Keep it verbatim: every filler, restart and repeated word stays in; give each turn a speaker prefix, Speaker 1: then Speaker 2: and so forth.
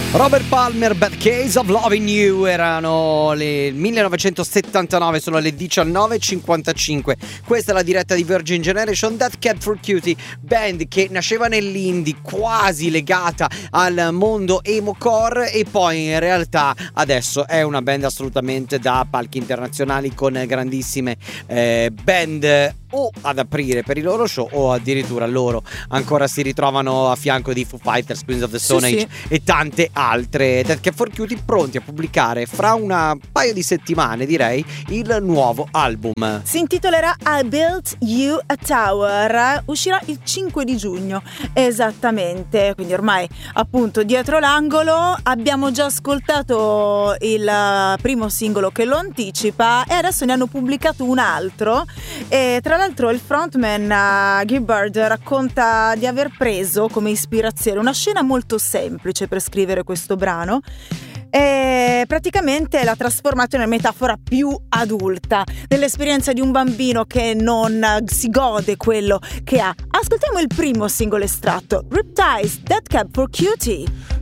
Speaker 1: Robert Palmer, Bad Case of Loving You. Erano le millenovecentosettantanove, sono le diciannove e cinquantacinque. Questa è la diretta di Virgin Generation. Death Cab for Cutie, band che nasceva nell'indie, quasi legata al mondo emo-core, e poi in realtà adesso è una band assolutamente da palchi internazionali, con grandissime eh, band o ad aprire per i loro show, o addirittura loro ancora si ritrovano a fianco di Foo Fighters, Queens of the Stone
Speaker 2: Sì,
Speaker 1: Age
Speaker 2: sì.
Speaker 1: e tante altre. Death Cab for Cutie pronti a pubblicare fra una paio di settimane, direi, il nuovo album.
Speaker 2: Si intitolerà I Built You a Tower, uscirà il cinque di giugno esattamente, quindi ormai appunto dietro l'angolo. Abbiamo già ascoltato il primo singolo che lo anticipa e adesso ne hanno pubblicato un altro, e tra l'altro il frontman uh, Gibbard racconta di aver preso come ispirazione una scena molto semplice per scrivere questo brano, e praticamente l'ha trasformato in una metafora più adulta dell'esperienza di un bambino che non si gode quello che ha. Ascoltiamo il primo singolo estratto, Riptides, Death Cab for Cutie.